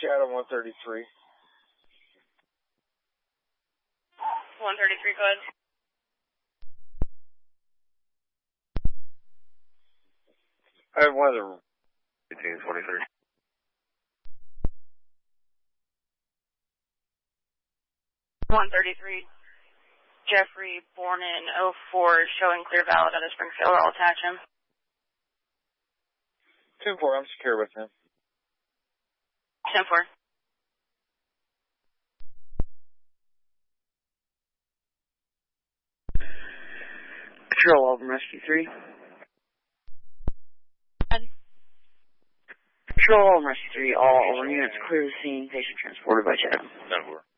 Shadow 133. 133, go ahead. I have one of the 1823. Jeffrey, born in 04, showing clear valid out of Springfield. I'll attach him. 10-4, I'm secure with him. 10-4. Patrol Auburn Rescue 3. Patrol Auburn Rescue 3, all Auburn units clear the scene. Patient transported by Shadow. 10-4.